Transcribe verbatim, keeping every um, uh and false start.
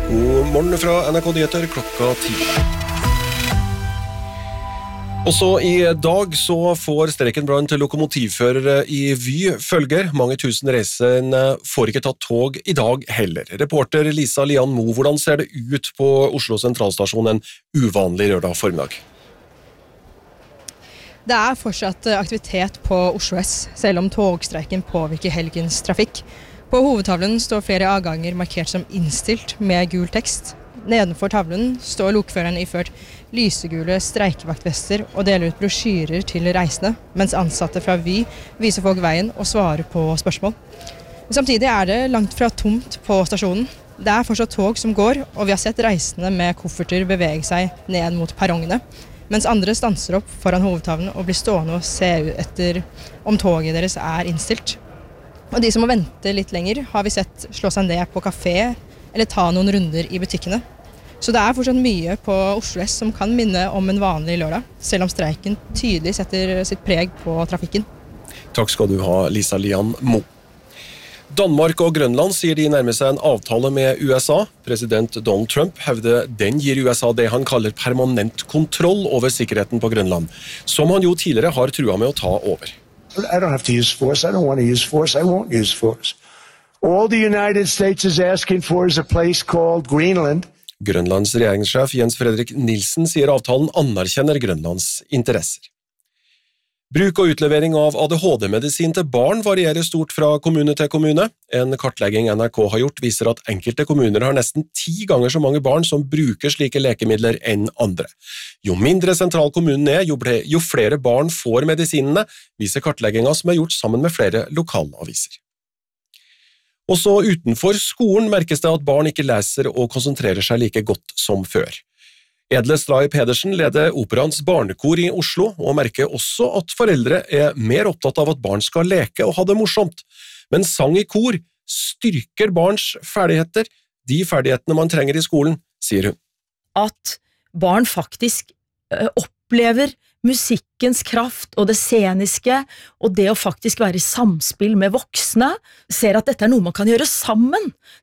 God morgen fra N R K Nyheter klokka ti. Også i dag så får streiken blant lokomotivførere i Vy følger. Mange tusen reisende får ikke tatt tog i dag heller. Reporter Lisa Lian Mo, hvordan ser det ut på Oslo sentralstasjon en uvanlig lørdag formiddag? Det er fortsatt aktivitet på Oslo S, selv om togstreiken påvirker helgens trafikk. På hovedtavlen står flere avganger markert som innstilt med gul tekst. Nedenfor tavlen står lokføreren iført lysegule streikevaktvester og deler ut brosjyrer til reisende, mens ansatte fra Vy viser folk veien og svarer på spørsmål. Samtidig er det langt fra tomt på stasjonen. Det er fortsatt tog som går, og vi har sett reisende med kofferter bevege seg ned mot perrongene, mens andre stanser opp foran hovedtavlen og blir stående og se etter om toget deres er innstilt. Og de som må vente litt lenger har vi sett slå seg ned på kafé eller ta noen runder i butikkene. Så det er fortsatt mye på Oslo S som kan minne om en vanlig lørdag, selv om streiken tydelig setter sitt preg på trafikken. Takk skal du ha, Lisa Lian Mo. Danmark og Grønland sier de nærmer seg en avtale med U S A. President Donald Trump hevder den gir U S A det han kaller permanent kontroll over sikkerheten på Grønland, som han jo tidligere har trua med å ta over. I don't have to use force. I don't want to use force. I won't use force. All the United States is asking for is a place called Greenland. Grønlands regjeringssjef Jens Fredrik Nielsen sier avtalen anerkjenner Grønlands interesser. Bruk og utlevering av A D H D-medisin til barn varierer stort fra kommune til kommune. En kartlegging N R K har gjort viser at enkelte kommuner har nesten ti ganger så mange barn som bruker slike lekemidler enn andre. Jo mindre sentral kommunen er, jo, ble, jo flere barn får medisinene, viser kartleggingen som er gjort sammen med flere lokalaviser. Også utenfor skolen merkes det at barn ikke leser og konsentrerer seg like godt som før. Edle Stray Pedersen leder Operaens barnekor i Oslo og merker også at foreldre er mer opptatt av at barn skal leke og ha det morsomt. Men sang i kor styrker barns ferdigheter, de ferdighetene man trenger i skolen, sier hun. At barn faktisk opplever musikkens kraft og det sceniske, og det å faktisk være i samspill med voksne, ser at dette er noe man kan gjøre sammen.